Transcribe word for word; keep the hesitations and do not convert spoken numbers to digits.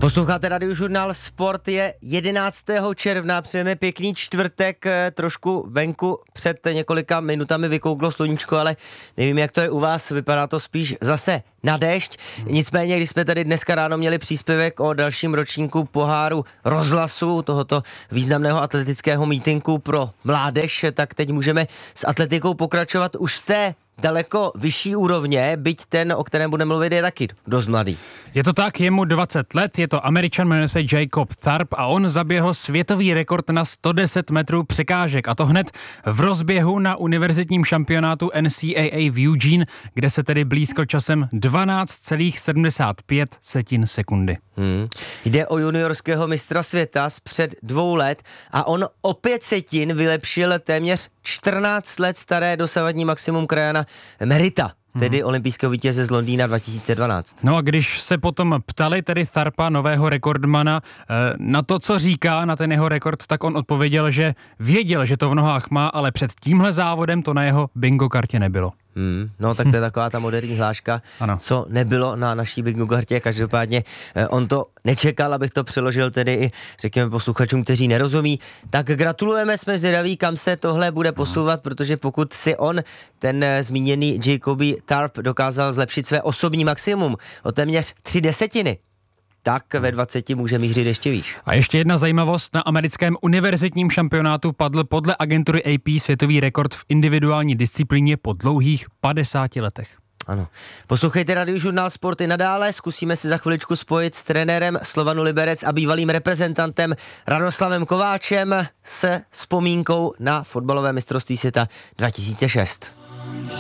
Posloucháte Radiožurnál Sport, je jedenáctého června, přejeme pěkný čtvrtek, trošku venku před několika minutami vykouklo sluníčko, ale nevím, jak to je u vás, vypadá to spíš zase na déšť. Nicméně, když jsme tady dneska ráno měli příspěvek o dalším ročníku poháru rozhlasu, tohoto významného atletického mítinku pro mládež, tak teď můžeme s atletikou pokračovat už z té daleko vyšší úrovně, byť ten, o kterém budeme mluvit, je taky dost mladý. Je to tak, je mu dvacet let, je to Američan, jmenuje se Jacob Tharp a on zaběhl světový rekord na sto deset metrů překážek, a to hned v rozběhu na univerzitním šampionátu N C A A v Eugene, kde se tedy blízkl časem dvanáct celá sedmdesát pět sekundy. Hmm. Jde o juniorského mistra světa z před dvou let a on o pět setin vylepšil téměř čtrnáct let staré dosavadní maximum krajana Merita, tedy hmm. olympijského vítěze z Londýna dva tisíce dvanáct. No a když se potom ptali tedy Tharpa, nového rekordmana, na to, co říká na ten jeho rekord, tak on odpověděl, že věděl, že to v nohách má, ale před tímhle závodem to na jeho bingo kartě nebylo. Hmm, no tak to je taková ta moderní hláška, ano. Co nebylo na naší bingo kartě, každopádně eh, on to nečekal, abych to přeložil tedy i řekněme posluchačům, kteří nerozumí. Tak gratulujeme, jsme zvědaví, kam se tohle bude posouvat, protože pokud si on, ten eh, zmíněný Jacoby Tharp, dokázal zlepšit své osobní maximum o téměř tři desetiny, tak ve dvaceti může mířit ještě výš. A ještě jedna zajímavost, na americkém univerzitním šampionátu padl podle agentury A P světový rekord v individuální disciplíně po dlouhých padesáti letech. Ano. Poslouchejte Radiožurnál Sport i nadále, zkusíme si za chviličku spojit s trenérem Slovanu Liberec a bývalým reprezentantem Radoslavem Kováčem se vzpomínkou na fotbalové mistrovství světa dva tisíce šest.